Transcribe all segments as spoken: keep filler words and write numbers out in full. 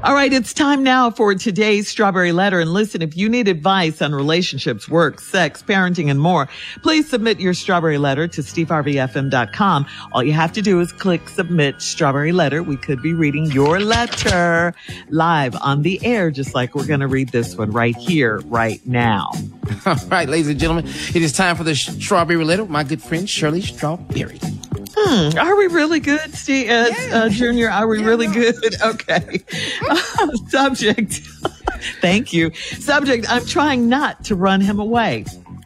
All right, it's time now for today's Strawberry Letter. And listen, if you need advice on relationships, work, sex, parenting, and more, please submit your Strawberry Letter to steve harvey f m dot com. All you have to do is click Submit Strawberry Letter. We could be reading your letter live on the air, just like we're going to read this one right here, right now. All right, ladies and gentlemen, it is time for the Strawberry Letter with my good friend Shirley Strawberry. Hmm. Are we really good, Steve, uh, yeah. uh, Junior? Are we yeah, really no. good? Okay. Uh, subject. Thank you. Subject. I'm trying not to run him away.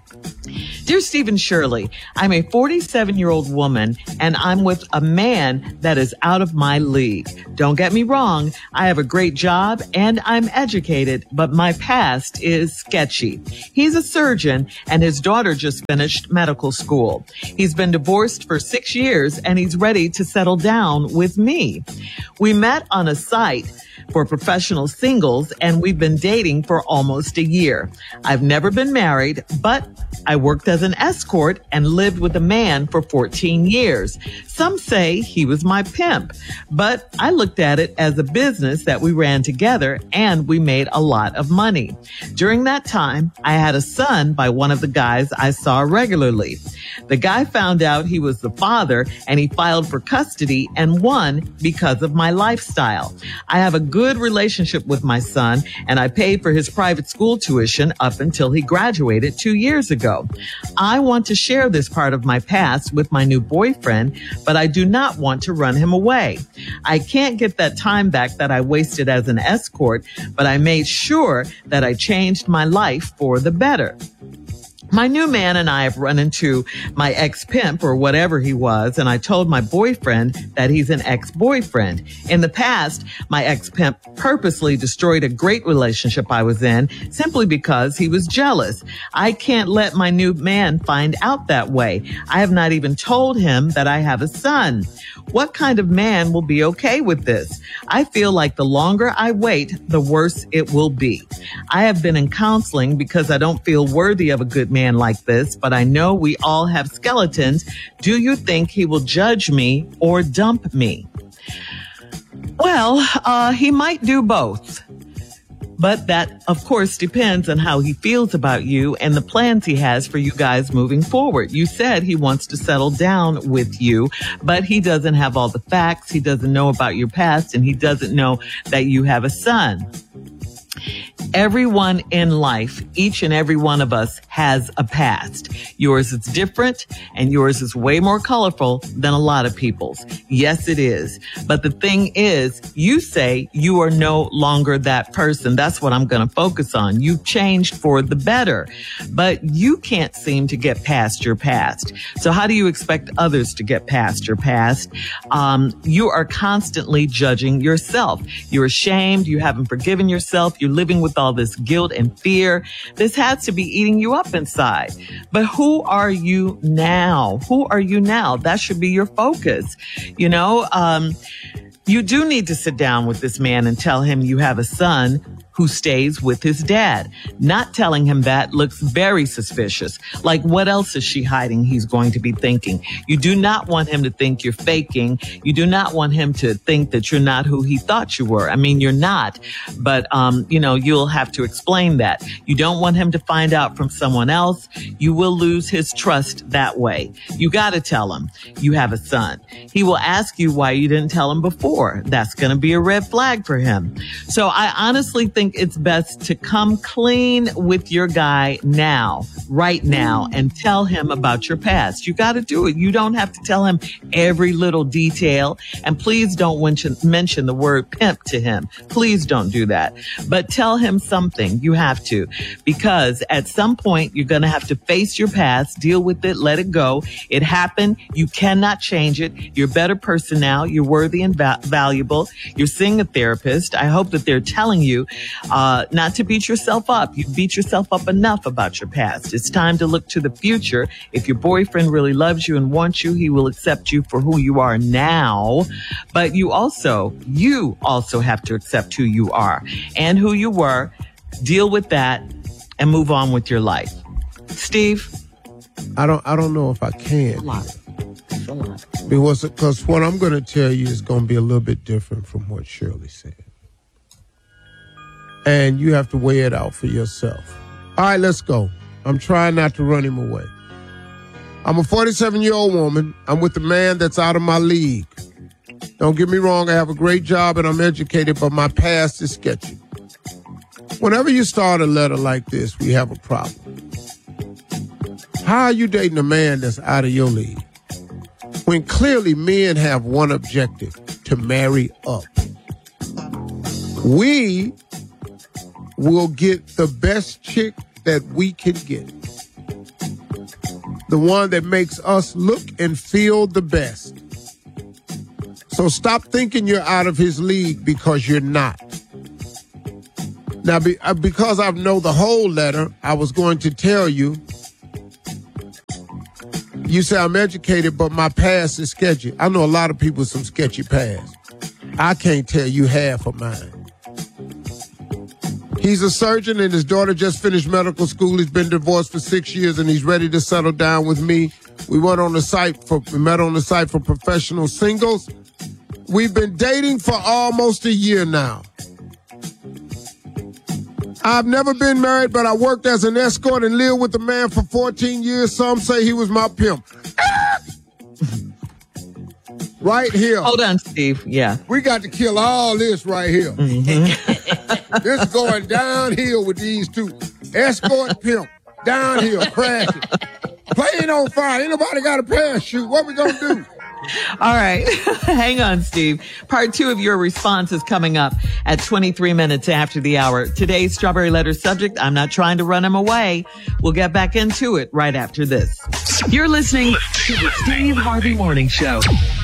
Dear Stephen Shirley, I'm a forty-seven-year-old woman, and I'm with a man that is out of my league. Don't get me wrong, I have a great job and I'm educated, but my past is sketchy. He's a surgeon, and his daughter just finished medical school. He's been divorced for six years, and he's ready to settle down with me. We met on a site for professional singles, and we've been dating for almost a year. I've never been married, but I worked as an escort and lived with a man for fourteen years. Some say he was my pimp, but I looked at it as a business that we ran together, and we made a lot of money. During that time, I had a son by one of the guys I saw regularly. The guy found out he was the father, and he filed for custody and won because of my lifestyle. I have a good relationship with my son, and I paid for his private school tuition up until he graduated two years ago. I want to share this part of my past with my new boyfriend, but I do not want to run him away. I can't get that time back that I wasted as an escort, but I made sure that I changed my life for the better. My new man and I have run into my ex-pimp or whatever he was, and I told my boyfriend that he's an ex-boyfriend. In the past, my ex-pimp purposely destroyed a great relationship I was in simply because he was jealous. I can't let my new man find out that way. I have not even told him that I have a son. What kind of man will be okay with this? I feel like the longer I wait, the worse it will be. I have been in counseling because I don't feel worthy of a good man like this, but I know we all have skeletons. Do you think he will judge me or dump me? Well, uh, he might do both. But that, of course, depends on how he feels about you and the plans he has for you guys moving forward. You said he wants to settle down with you, but he doesn't have all the facts. He doesn't know about your past, and he doesn't know that you have a son. Everyone in life, each and every one of us has a past. Yours is different, and yours is way more colorful than a lot of people's. Yes, it is. But the thing is, you say you are no longer that person. That's what I'm going to focus on. You've changed for the better, but you can't seem to get past your past. So how do you expect others to get past your past? Um, you are constantly judging yourself. You're ashamed. You haven't forgiven yourself. You're living with all this guilt and fear. This has to be eating you up inside. But who are you now? Who are you now? That should be your focus. You know, um, you do need to sit down with this man and tell him you have a son who stays with his dad. Not telling him that looks very suspicious. Like, what else is she hiding he's going to be thinking? You do not want him to think you're faking. You do not want him to think that you're not who he thought you were. I mean, you're not, but, um, you know, you'll have to explain that. You don't want him to find out from someone else. You will lose his trust that way. You got to tell him you have a son. He will ask you why you didn't tell him before. That's going to be a red flag for him. So I honestly think it's best to come clean with your guy now, right now, and tell him about your past. You got to do it. You don't have to tell him every little detail. And please don't mention, mention the word pimp to him. Please don't do that. But tell him something. You have to, because at some point you're going to have to face your past, deal with it, let it go. It happened. You cannot change it. You're a better person now. You're worthy and va- valuable. You're seeing a therapist. I hope that they're telling you Uh, not to beat yourself up. You beat yourself up enough about your past. It's time to look to the future. If your boyfriend really loves you and wants you, he will accept you for who you are now. But you also, you also have to accept who you are and who you were. Deal with that and move on with your life. Steve? I don't, I don't know if I can. A lot. A lot. Because, because what I'm going to tell you is going to be a little bit different from what Shirley said. and you have to weigh it out for yourself. All right, let's go. I'm trying not to run him away. I'm a forty-seven-year-old woman. I'm with a man that's out of my league. Don't get me wrong, I have a great job and I'm educated, but my past is sketchy. Whenever you start a letter like this, we have a problem. How are you dating a man that's out of your league? When clearly men have one objective, to marry up. We will get the best chick that we can get. The one that makes us look and feel the best. So stop thinking you're out of his league because you're not. Now, be, uh, because I know the whole letter, I was going to tell you, you say I'm educated, but my past is sketchy. I know a lot of people with some sketchy past. I can't tell you half of mine. He's a surgeon and his daughter just finished medical school. He's been divorced for six years and he's ready to settle down with me. We went on the site for, we met on the site for professional singles. We've been dating for almost a year now. I've never been married, but I worked as an escort and lived with a man for fourteen years. Some say he was my pimp. Right here. Hold on, Steve. Yeah. We got to kill all this right here. Mm-hmm. This is going downhill with these two. Escort, pimp, downhill, crashing. Plane on fire. Ain't nobody got a parachute. What we gonna do? All right. Hang on, Steve. Part two of your response is coming up at twenty-three minutes after the hour. Today's Strawberry Letter subject, I'm not trying to run him away. We'll get back into it right after this. You're listening to the Steve Harvey Morning Show.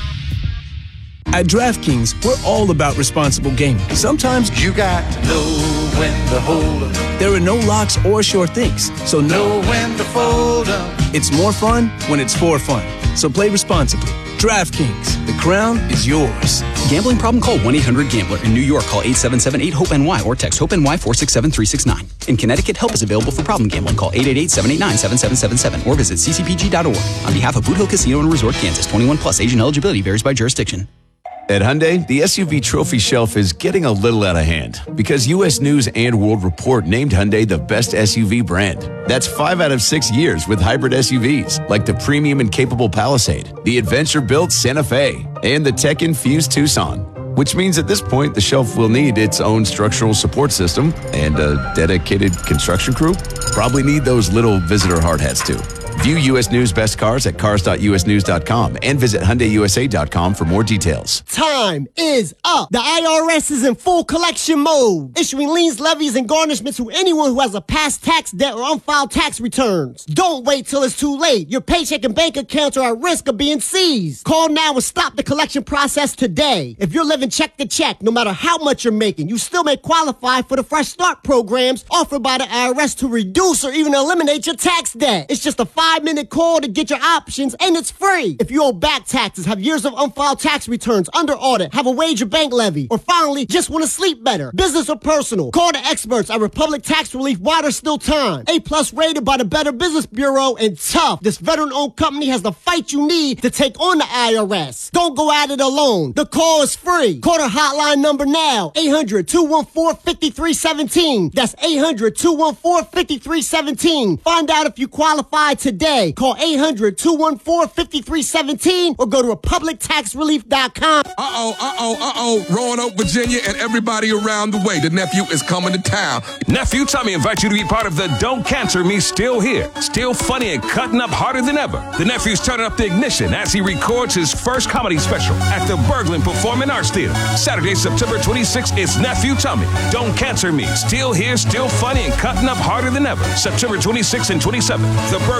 At DraftKings, we're all about responsible gaming. Sometimes you got to know when to hold up. There are no locks or sure things, so know when to fold up. It's more fun when it's for fun. So play responsibly. DraftKings, the crown is yours. Gambling problem? Call one eight hundred gambler. In New York, call eight seven seven eight hope N Y or text HOPE-NY four six seven three six nine. In Connecticut, help is available for problem gambling. Call eight eight eight seven eight nine seven seven seven seven or visit c c p g dot org. On behalf of Boot Hill Casino and Resort, Kansas, twenty-one plus, age and eligibility varies by jurisdiction. At Hyundai, the S U V trophy shelf is getting a little out of hand because U S News and World Report named Hyundai the best S U V brand. That's five out of six years with hybrid S U Vs like the premium and capable Palisade, the adventure-built Santa Fe, and the tech-infused Tucson. Which means at this point, the shelf will need its own structural support system and a dedicated construction crew. Probably need those little visitor hard hats too. View U S News Best Cars at cars dot u s news dot com and visit hyundai u s a dot com for more details. Time is up. The I R S is in full collection mode, issuing liens, levies, and garnishments to anyone who has a past tax debt or unfiled tax returns. Don't wait till it's too late. Your paycheck and bank accounts are at risk of being seized. Call now and stop the collection process today. If you're living check to check, no matter how much you're making, you still may qualify for the Fresh Start programs offered by the I R S to reduce or even eliminate your tax debt. It's just a five-minute call to get your options, and it's free. If you owe back taxes, have years of unfiled tax returns, under audit, have a wage or bank levy, or finally just want to sleep better, business or personal, call the experts at Republic Tax Relief while there's still time. A-plus rated by the Better Business Bureau, and tough. This veteran-owned company has the fight you need to take on the I R S. Don't go at it alone. The call is free. Call the hotline number now, eight hundred, two one four, five three one seven. That's eight hundred, two one four, five three one seven. Find out if you qualify today. Call eight hundred, two one four, five three one seven or go to republic tax relief dot com. Uh-oh, uh-oh, uh-oh. Roanoke, Virginia, and everybody around the way. The nephew is coming to town. Nephew Tommy invites you to be part of the Don't Cancel Me Still Here. Still funny and cutting up harder than ever. The nephew's turning up the ignition as he records his first comedy special at the Berglund Performing Arts Theater. Saturday, September twenty-sixth, it's Nephew Tommy. Don't Cancel Me. Still here, still funny and cutting up harder than ever. September twenty-sixth and twenty-seventh. The Berglund